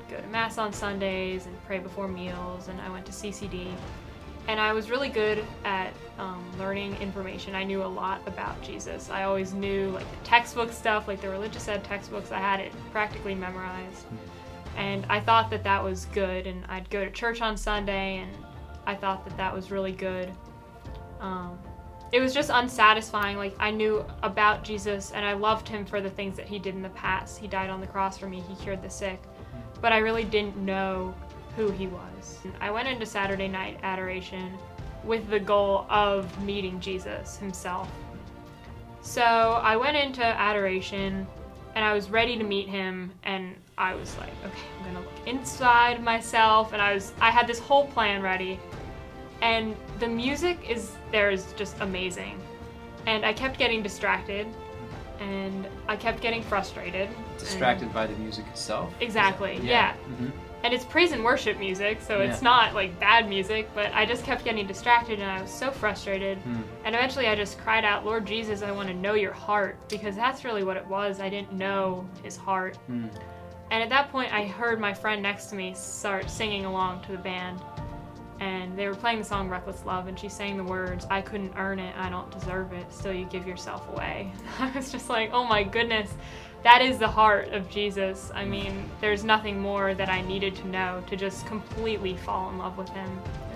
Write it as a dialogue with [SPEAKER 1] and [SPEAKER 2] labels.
[SPEAKER 1] go to Mass on Sundays and pray before meals, and I went to CCD. And I was really good at learning information. I knew a lot about Jesus. I always knew like the textbook stuff, like the religious ed textbooks. I had it practically memorized. And I thought that that was good, and I'd go to church on Sunday, and I thought that that was really good. It was just unsatisfying. Like, I knew about Jesus, and I loved him for the things that he did in the past. He died on the cross for me. He cured the sick. But I really didn't know who he was. I went into Saturday night adoration with the goal of meeting Jesus himself. So I went into adoration, and I was ready to meet him, and I was like, okay, I'm gonna look inside myself, and I had this whole plan ready. And the music is just amazing. And I kept getting distracted, and I kept getting frustrated.
[SPEAKER 2] Distracted by the music itself?
[SPEAKER 1] Exactly, yeah.
[SPEAKER 2] Mm-hmm.
[SPEAKER 1] And it's praise and worship music, so it's not like bad music, but I just kept getting distracted, and I was so frustrated. And eventually I just cried out, Lord Jesus, I want to know your heart, because that's really what it was. I didn't know his heart. And at that point I heard my friend next to me start singing along to the band. And they were playing the song Reckless Love, and she sang the words, I couldn't earn it, I don't deserve it, still you give yourself away. I was just like, oh my goodness, that is the heart of Jesus. I mean, there's nothing more that I needed to know to just completely fall in love with him.